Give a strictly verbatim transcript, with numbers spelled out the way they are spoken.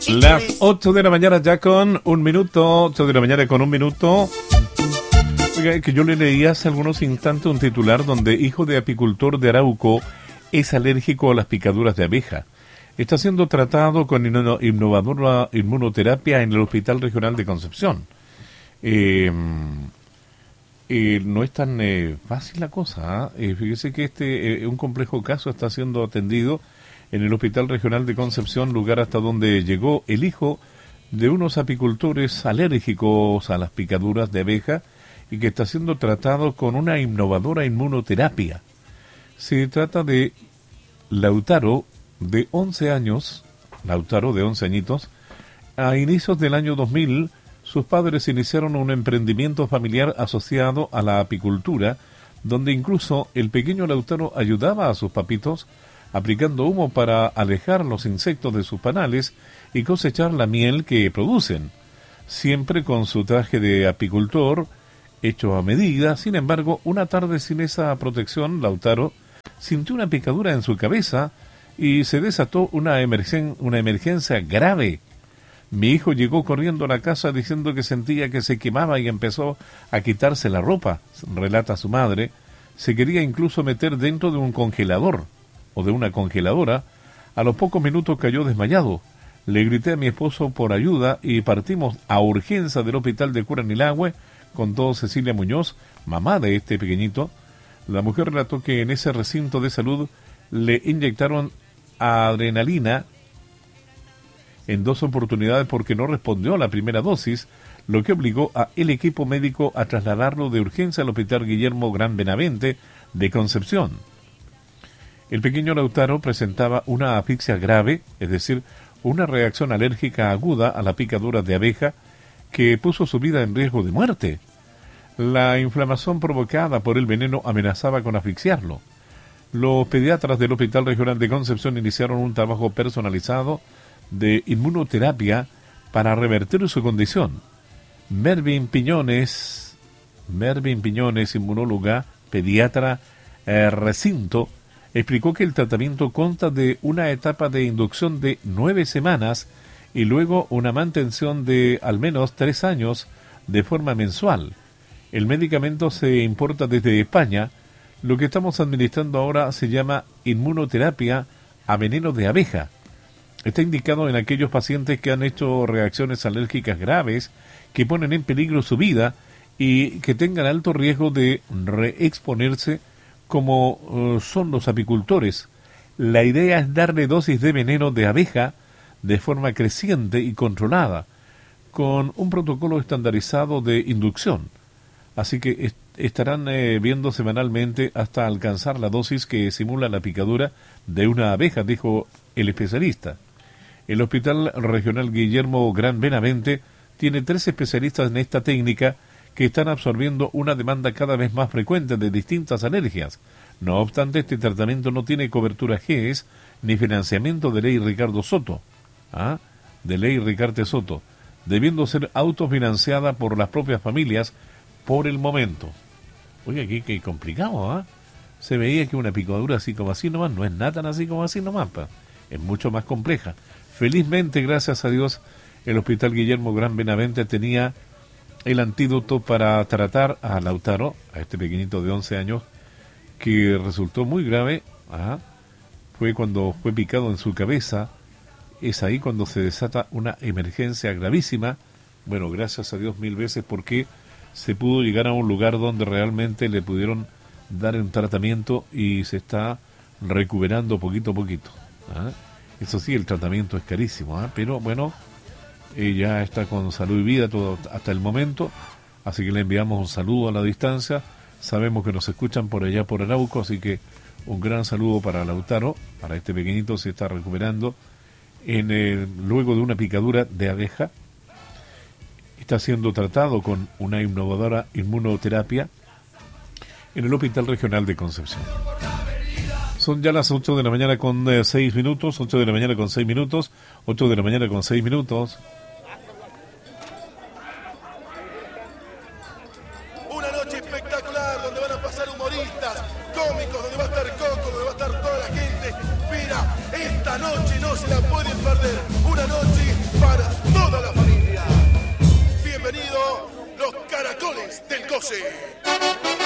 Las ocho de la mañana ya con un minuto, ocho de la mañana con un minuto. Oiga, que yo le leí hace algunos instantes un titular donde hijo de apicultor de Arauco es alérgico a las picaduras de abeja. Está siendo tratado con innovadora inmunoterapia en el Hospital Regional de Concepción. Eh, eh, no es tan eh, fácil la cosa, ¿eh? Eh, fíjese que este eh, un complejo caso está siendo atendido en el Hospital Regional de Concepción, lugar hasta donde llegó el hijo de unos apicultores alérgicos a las picaduras de abeja y que está siendo tratado con una innovadora inmunoterapia. Se trata de Lautaro, de once años, Lautaro, de once añitos. A inicios del año dos mil, sus padres iniciaron un emprendimiento familiar asociado a la apicultura, donde incluso el pequeño Lautaro ayudaba a sus papitos aplicando humo para alejar los insectos de sus panales y cosechar la miel que producen, siempre con su traje de apicultor hecho a medida. Sin embargo, una tarde sin esa protección, Lautaro sintió una picadura en su cabeza y se desató una, emergen- una emergencia grave. Mi hijo llegó corriendo a la casa diciendo que sentía que se quemaba y empezó a quitarse la ropa, relata su madre. Se quería incluso meter dentro de un congelador o de una congeladora. A los pocos minutos cayó desmayado. Le grité a mi esposo por ayuda y partimos a urgencia del hospital de Curanilahue, contó Cecilia Muñoz, mamá de este pequeñito. La mujer relató que en ese recinto de salud le inyectaron adrenalina en dos oportunidades porque no respondió a la primera dosis, lo que obligó a el equipo médico a trasladarlo de urgencia al Hospital Guillermo Gran Benavente de Concepción. El pequeño Lautaro presentaba una asfixia grave, es decir, una reacción alérgica aguda a la picadura de abeja que puso su vida en riesgo de muerte. La inflamación provocada por el veneno amenazaba con asfixiarlo. Los pediatras del Hospital Regional de Concepción iniciaron un trabajo personalizado de inmunoterapia para revertir su condición. Mervin Piñones, Mervin Piñones, inmunóloga, pediatra, eh, recinto, explicó que el tratamiento consta de una etapa de inducción de nueve semanas y luego una mantención de al menos tres años de forma mensual. El medicamento se importa desde España. Lo que estamos administrando ahora se llama inmunoterapia a veneno de abeja. Está indicado en aquellos pacientes que han hecho reacciones alérgicas graves, que ponen en peligro su vida y que tengan alto riesgo de reexponerse, como uh, son los apicultores. La idea es darle dosis de veneno de abeja de forma creciente y controlada, con un protocolo estandarizado de inducción. Así que est- estarán eh, viendo semanalmente hasta alcanzar la dosis que simula la picadura de una abeja, dijo el especialista. El Hospital Regional Guillermo Gran Benavente tiene tres especialistas en esta técnica que están absorbiendo una demanda cada vez más frecuente de distintas alergias. No obstante, este tratamiento no tiene cobertura G E S ni financiamiento de ley Ricardo Soto, ¿ah? de ley Ricardo Soto, debiendo ser autofinanciada por las propias familias por el momento. Oye, aquí qué complicado, ¿ah? Se veía que una picadura así como así nomás no es nada tan así como así nomás, pa. Es mucho más compleja. Felizmente, gracias a Dios, el Hospital Guillermo Gran Benavente tenía el antídoto para tratar a Lautaro, a este pequeñito de once años, que resultó muy grave. Ajá. Fue cuando fue picado en su cabeza. Es ahí cuando se desata una emergencia gravísima. Bueno, gracias a Dios mil veces, porque se pudo llegar a un lugar donde realmente le pudieron dar un tratamiento y se está recuperando poquito a poquito. ¿Ah? Eso sí, el tratamiento es carísimo, ¿ah? Pero bueno, ella está con salud y vida todo hasta el momento, así que le enviamos un saludo a la distancia. Sabemos que nos escuchan por allá por Arauco, así que un gran saludo para Lautaro, para este pequeñito. Se está recuperando en el, luego de una picadura de abeja. Está siendo tratado con una innovadora inmunoterapia en el Hospital Regional de Concepción. Son ya las ocho de la mañana con seis minutos, ocho de la mañana con seis minutos, ocho de la mañana con seis minutos. Una noche espectacular donde van a pasar humoristas, cómicos, donde va a estar Coco, donde va a estar toda la gente. Mira, esta noche no se la pueden perder. Una noche del Goce.